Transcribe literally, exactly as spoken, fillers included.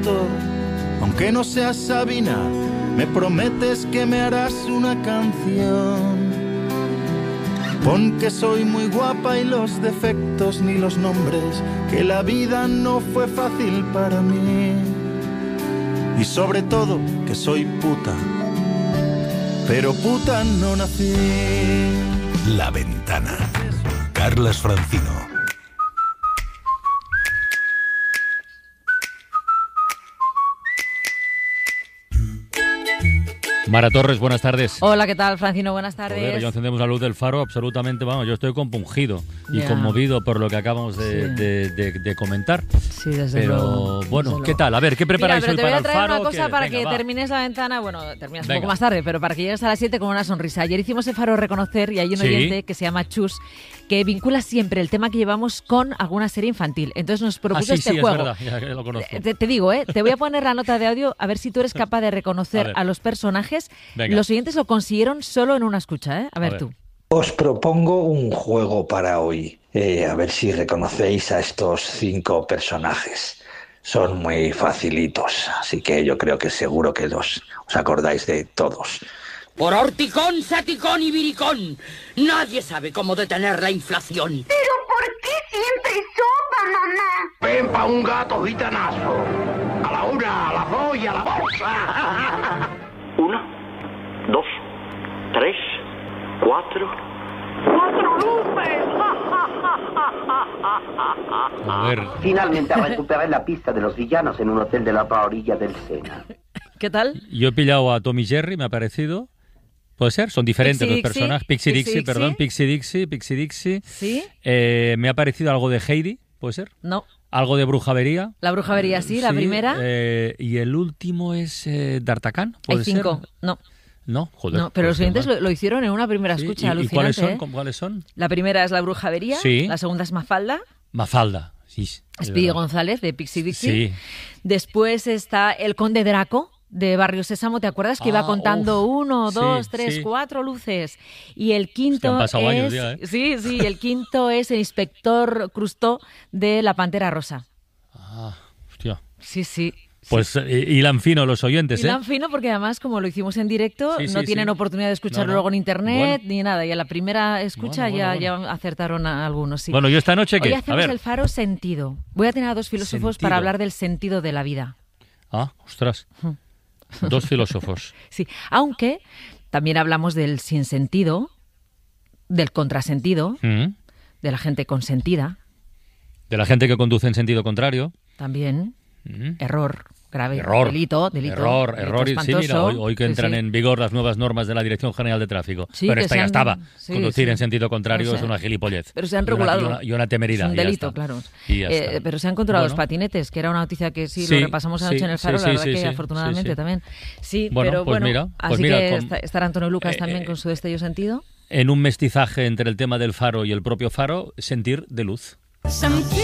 Aunque no seas Sabina, me prometes que me harás una canción. Pon que soy muy guapa y los defectos ni los nombres, que la vida no fue fácil para mí. Y sobre todo que soy puta, pero puta no nací. La Ventana. Carlas Francino. Mara Torres, buenas tardes. Hola, ¿qué tal, Francino? Buenas tardes. Joder, ya encendemos la luz del faro, absolutamente, vamos, yo estoy compungido y ya. conmovido por lo que acabamos de, Sí. de, de, de comentar. Sí, desde Pero, luego. bueno, desde ¿qué luego. tal? A ver, ¿qué preparáis Mira, pero hoy te voy para a el traer faro? una cosa ¿Qué? para Venga, que va. termines la ventana, bueno, terminas Venga. un poco más tarde, pero para que llegues a las siete con una sonrisa. Ayer hicimos el faro reconocer y hay un Sí. oyente que se llama Chus que vincula siempre el tema que llevamos con alguna serie infantil. Entonces nos propuso Ah, sí, este sí, juego. es verdad, ya, ya lo conozco. Te, te digo, ¿eh? Te voy a poner la nota de audio a ver si tú eres capaz de reconocer A a, ver. los personajes. Venga. Los oyentes lo consiguieron solo en una escucha, ¿eh? A ver, ver. tú. Os propongo un juego para hoy, eh, a ver si reconocéis a estos cinco personajes. Son muy facilitos, así que yo creo que seguro que los, os acordáis de todos. Por horticón, saticón y viricón, nadie sabe cómo detener la inflación. ¿Pero por qué siempre sopa, mamá? Ven pa' un gato gitanazo. A la una, a las dos y a la bolsa. Una, dos, tres, cuatro. ¡Cuatro luces! A ver, Finalmente recuperé la pista de los villanos en un hotel de la otra orilla del Sena. ¿Qué tal? yo he pillado a Tommy Jerry, me ha parecido. ¿Puede ser? Son diferentes Pixie los Dixie. personajes. Pixie Pixie Dixie, Dixie. perdón. Pixie Dixie, Pixie Dixie. ¿Sí? Eh, me ha parecido algo de Heidi, ¿puede ser? No. Algo de Brujavería. La brujavería, sí, la Sí, primera. eh, y el último es eh, D'Artagnan, Hay ¿puede cinco. ser? No. No, joder. No, pero pues los oyentes qué mal. lo, lo hicieron en una primera Sí, escucha, ¿y- ¿Y alucinante. cuáles son? ¿eh? ¿Cómo- ¿Cuáles son? La primera es La Brujavería, Sí. la segunda es Mafalda, Mafalda. Sí, es Speedy verdad. González de Pixie Dixie. Sí. Después está El Conde Draco de Barrio Sésamo, ¿te acuerdas? Que Ah, iba contando uf. uno, Sí, dos, tres, sí. cuatro luces. Y el quinto han pasado años es... ya, ¿eh? Sí, sí, el quinto es el Inspector Crustó de La Pantera Rosa. Ah, hostia. Sí, sí. Pues eh, hilan fino los oyentes, Y ¿eh? tan fino porque además, como lo hicimos en directo, Sí, sí, no tienen sí. oportunidad de escucharlo No, no. luego en internet Bueno. ni nada. Y a la primera escucha Bueno, bueno, ya, bueno. ya acertaron a algunos. Sí. Bueno, ¿yo esta noche qué? Hoy A hacemos ver. el faro sentido. Voy a tener a dos filósofos Sentido. para hablar del sentido de la vida. Ah, ostras. Dos filósofos. Sí, aunque también hablamos del sinsentido, del contrasentido, Mm. de la gente consentida, De la gente que conduce en sentido contrario. también Mm. error grave, Error. delito, delito, Error, delito error. y- Sí, mira, espantoso. hoy, hoy que Sí, entran sí. en vigor las nuevas normas de la Dirección General de Tráfico. Sí, Pero que esta se ya han- estaba. sí, Conducir sí. en sentido contrario O sea, es una gilipollez. pero se han Y una- regulado. Y una, y una temeridad. Es un ya delito, está. claro. Y ya Eh, está. pero se han controlado Bueno. los patinetes, que era una noticia que sí, Sí, lo repasamos anoche sí, en el faro, sí, la sí, verdad sí, que sí. afortunadamente Sí, sí. también. Sí, Bueno, pero pues bueno, mira, pues así mira, que con- está- estará Antonio Lucas eh, también eh, con su destello sentido. En un mestizaje entre el tema del faro y el propio faro, sentir de luz.